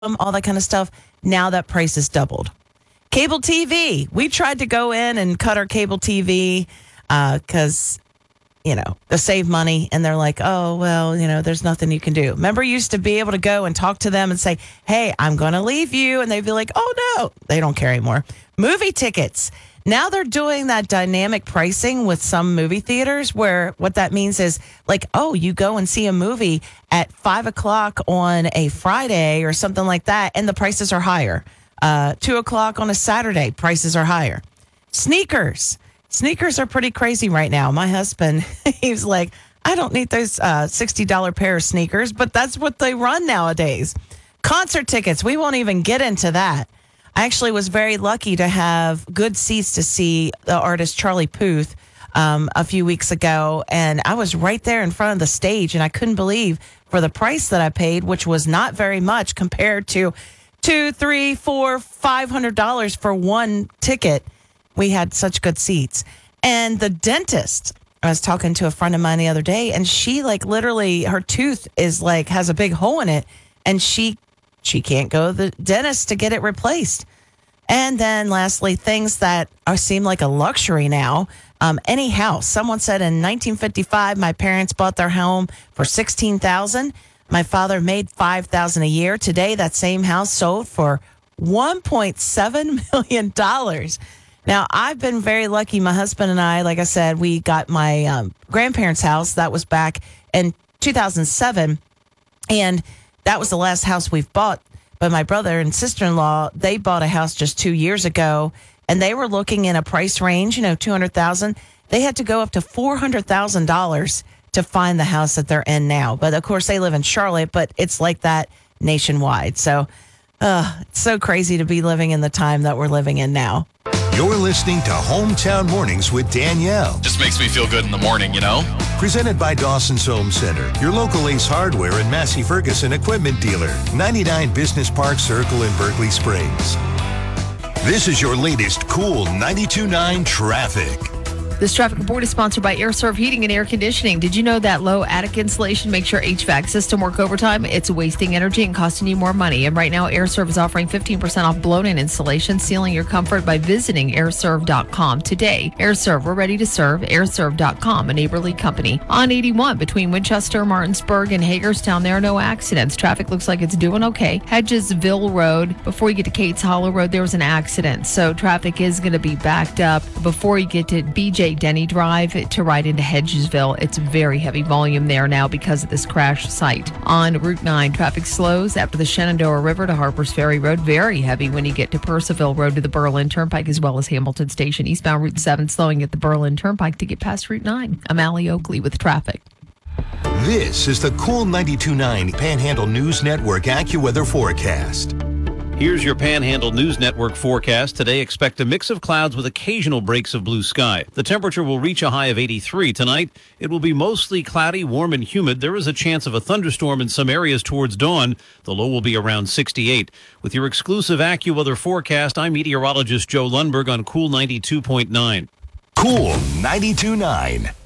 all that kind of stuff. Now that price is doubled. Cable TV. We tried to go in and cut our cable TV because, to save money. And they're like, oh, well, there's nothing you can do. Remember, you used to be able to go and talk to them and say, hey, I'm going to leave you. And they'd be like, oh, no, they don't care anymore. Movie tickets. Now they're doing that dynamic pricing with some movie theaters where what that means is like, oh, you go and see a movie at 5 o'clock on a Friday or something like that, and the prices are higher. 2 o'clock on a Saturday, prices are higher. Sneakers. Sneakers are pretty crazy right now. My husband, he's like, I don't need those $60 pair of sneakers, but that's what they run nowadays. Concert tickets, we won't even get into that. I actually was very lucky to have good seats to see the artist Charlie Puth a few weeks ago, and I was right there in front of the stage, and I couldn't believe for the price that I paid, which was not very much compared to $200, $300, $400, $500 for one ticket. We had such good seats. And the dentist, I was talking to a friend of mine the other day, and she literally, her tooth is has a big hole in it, and she can't go to the dentist to get it replaced. And then lastly, things that seem like a luxury now. Any house. Someone said in 1955, my parents bought their home for $16,000. My father made $5,000 a year. Today, that same house sold for $1.7 million. Now, I've been very lucky. My husband and I, like I said, we got my grandparents' house. That was back in 2007. And that was the last house we've bought. But my brother and sister-in-law, they bought a house just 2 years ago, and they were looking in a price range, $200,000. They had to go up to $400,000 to find the house that they're in now. But, of course, they live in Charlotte, but it's like that nationwide. So it's so crazy to be living in the time that we're living in now. You're listening to Hometown Mornings with Danielle. Just makes me feel good in the morning, Presented by Dawson's Home Center, your local Ace Hardware and Massey Ferguson equipment dealer. 99 Business Park Circle in Berkeley Springs. This is your latest Cool 92.9 traffic. This traffic report is sponsored by AirServe Heating and Air Conditioning. Did you know that low attic insulation makes your HVAC system work overtime? It's wasting energy and costing you more money. And right now, AirServe is offering 15% off blown-in insulation, sealing your comfort by visiting airserve.com today. AirServe, we're ready to serve. Airserve.com, a neighborly company. On 81 between Winchester, Martinsburg, and Hagerstown, there are no accidents. Traffic looks like it's doing okay. Hedgesville Road, before you get to Cates Hollow Road, there was an accident. So traffic is going to be backed up. Before you get to BJ Denny Drive to right into Hedgesville, it's very heavy volume there now because of this crash site. On Route 9, traffic slows after the Shenandoah River to Harpers Ferry Road. Very heavy when you get to Purcellville Road to the Berlin Turnpike as well as Hamilton Station. Eastbound Route 7 slowing at the Berlin Turnpike to get past Route 9. I'm Allie Oakley with traffic. This is the Cool 92.9 Panhandle News Network AccuWeather forecast. Here's your Panhandle News Network forecast. Today, expect a mix of clouds with occasional breaks of blue sky. The temperature will reach a high of 83 tonight. It will be mostly cloudy, warm, and humid. There is a chance of a thunderstorm in some areas towards dawn. The low will be around 68. With your exclusive AccuWeather forecast, I'm meteorologist Joe Lundberg on Cool 92.9. Cool 92.9.